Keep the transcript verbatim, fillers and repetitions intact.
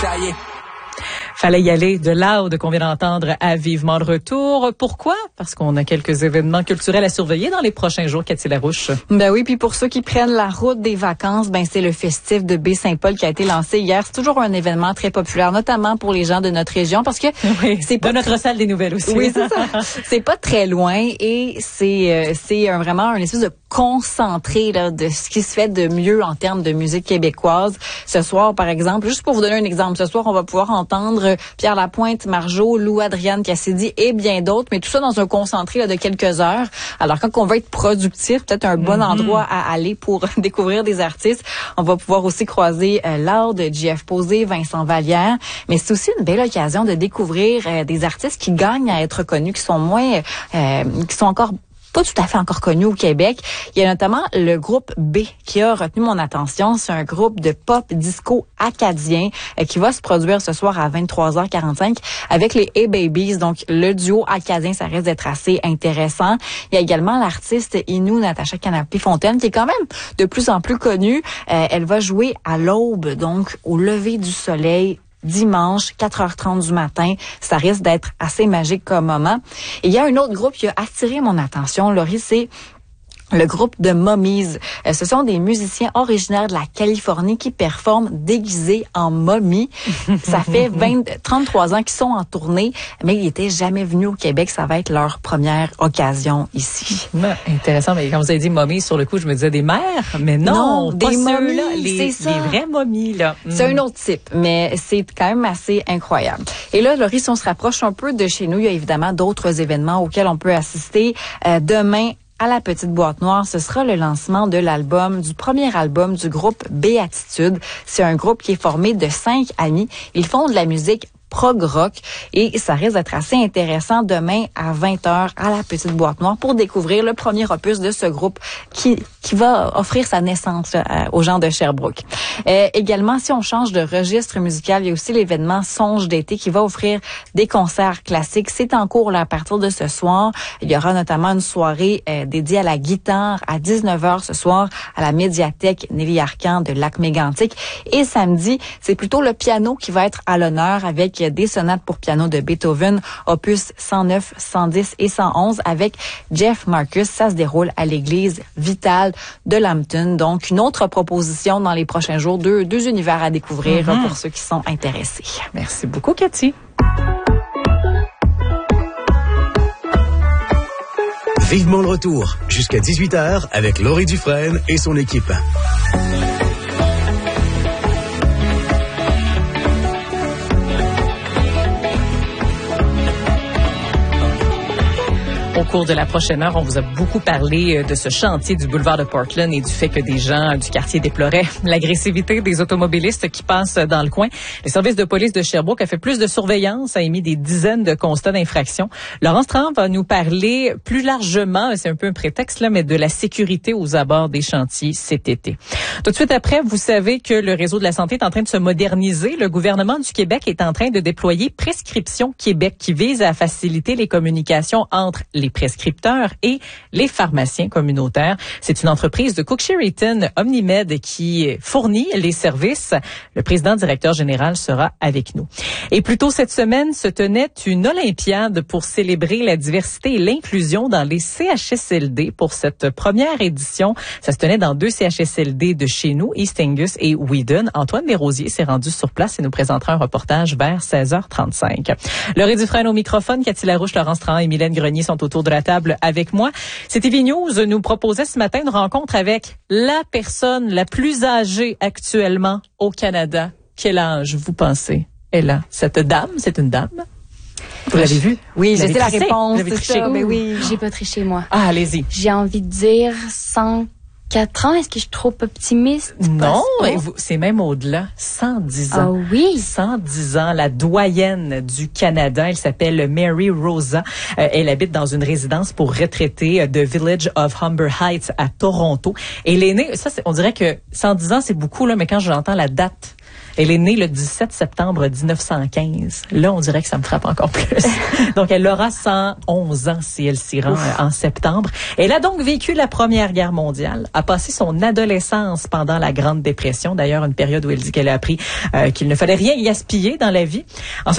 Ça y est. Fallait y aller, de Loud qu'on vient d'entendre à Vivement le retour. Pourquoi? Parce qu'on a quelques événements culturels à surveiller dans les prochains jours, Cathy Larouche. Ben oui, puis pour ceux qui prennent la route des vacances, ben c'est le festif de Baie-Saint-Paul qui a été lancé hier. C'est toujours un événement très populaire, notamment pour les gens de notre région, parce que oui, c'est pas de notre salle des nouvelles aussi. Oui, c'est ça. C'est pas très loin et c'est euh, c'est un, vraiment un espèce de concentré là de ce qui se fait de mieux en termes de musique québécoise. Ce soir, par exemple, juste pour vous donner un exemple, ce soir, on va pouvoir entendre Pierre Lapointe, Marjo, Lou Adrienne Cassidy et bien d'autres, mais tout ça dans un concentré là, de quelques heures. Alors, quand on veut être productif, peut-être un bon mm-hmm. endroit à aller pour découvrir des artistes. On va pouvoir aussi croiser euh, Loud, J F Posé, Vincent Vallière, mais c'est aussi une belle occasion de découvrir euh, des artistes qui gagnent à être connus, qui sont moins, euh, qui sont encore pas tout à fait encore connu au Québec. Il y a notamment le groupe B qui a retenu mon attention. C'est un groupe de pop disco acadien euh, qui va se produire ce soir à vingt-trois heures quarante-cinq avec les A-Babies. Donc, le duo acadien, ça risque d'être assez intéressant. Il y a également l'artiste Inou Natacha Canapé-Fontaine qui est quand même de plus en plus connue. Euh, elle va jouer à l'aube, donc au lever du soleil, dimanche, quatre heures trente du matin. Ça risque d'être assez magique comme moment. Et il y a un autre groupe qui a attiré mon attention, Laurie, c'est le groupe de Mummies. Euh, ce sont des musiciens originaires de la Californie qui performent déguisés en momies. Ça fait vingt, trente-trois ans qu'ils sont en tournée, mais ils n'étaient jamais venus au Québec. Ça va être leur première occasion ici. Ben, intéressant, mais quand vous avez dit momies, sur le coup, je me disais des mères, mais non, non pas des momies, là, les, c'est ça. Les vraies momies, là. C'est mm. un autre type, mais c'est quand même assez incroyable. Et là, Laurie, si on se rapproche un peu de chez nous, il y a évidemment d'autres événements auxquels on peut assister. Euh, demain, à la Petite Boîte Noire, ce sera le lancement de l'album, du premier album du groupe Béatitude. C'est un groupe qui est formé de cinq amis. Ils font de la musique prog rock et ça risque d'être assez intéressant demain à vingt heures à la Petite Boîte Noire pour découvrir le premier opus de ce groupe qui qui va offrir sa naissance là, aux gens de Sherbrooke. Euh, également, si on change de registre musical, il y a aussi l'événement Songe d'été qui va offrir des concerts classiques. C'est en cours là, à partir de ce soir. Il y aura notamment une soirée euh, dédiée à la guitare à dix-neuf heures ce soir à la médiathèque Nelly Arcan de Lac-Mégantic. Et samedi, c'est plutôt le piano qui va être à l'honneur avec des sonates pour piano de Beethoven, opus cent neuf, cent dix et cent onze avec Jeff Marcus. Ça se déroule à l'église Vitale de Lambton. Donc, une autre proposition dans les prochains jours, deux, deux univers à découvrir mm-hmm. pour ceux qui sont intéressés. Merci beaucoup, Cathy. Vivement le retour, jusqu'à dix-huit heures avec Laurie Dufresne et son équipe. Au cours de la prochaine heure, on vous a beaucoup parlé de ce chantier du boulevard de Portland et du fait que des gens du quartier déploraient l'agressivité des automobilistes qui passent dans le coin. Le service de police de Sherbrooke a fait plus de surveillance, a émis des dizaines de constats d'infraction. Laurence Tran va nous parler plus largement, c'est un peu un prétexte là, mais de la sécurité aux abords des chantiers cet été. Tout de suite après, vous savez que le réseau de la santé est en train de se moderniser. Le gouvernement du Québec est en train de déployer Prescription Québec qui vise à faciliter les communications entre les les prescripteurs et les pharmaciens communautaires. C'est une entreprise de Cook Sheridan Omnimed qui fournit les services. Le président directeur général sera avec nous. Et plus tôt cette semaine se tenait une Olympiade pour célébrer la diversité et l'inclusion dans les C H S L D. Pour cette première édition, ça se tenait dans deux C H S L D de chez nous, East Angus et Whedon. Antoine Desrosiers s'est rendu sur place et nous présentera un reportage vers seize heures trente-cinq. Laurie Dufresne au microphone, Cathy Larouche, Laurence Tran et Mylène Grenier sont autour de la table avec moi. C T V News nous proposait ce matin une rencontre avec la personne la plus âgée actuellement au Canada. Quel âge vous pensez elle a? Cette dame, c'est une dame? Vous l'avez vu? Oui, j'ai la réponse. Vous l'avez triché? Ça, mais oui. J'ai pas triché, moi. Ah, allez-y. J'ai envie de dire cent quatre ans. Est-ce que je suis trop optimiste? Non, c'est même au-delà. cent dix ans. Ah oui? cent dix ans, la doyenne du Canada. Elle s'appelle Mary Rosa. Euh, elle habite dans une résidence pour retraités de Village of Humber Heights à Toronto. Et elle est née, ça, on dirait que cent dix ans, c'est beaucoup, là, mais quand j'entends la date, Elle est née le dix-sept septembre mille neuf cent quinze. Là, on dirait que ça me frappe encore plus. Donc, elle aura cent onze ans si elle s'y rend euh, en septembre. Elle a donc vécu la Première Guerre mondiale, a passé son adolescence pendant la Grande Dépression. D'ailleurs, une période où elle dit qu'elle a appris euh, qu'il ne fallait rien gaspiller dans la vie. Ensuite,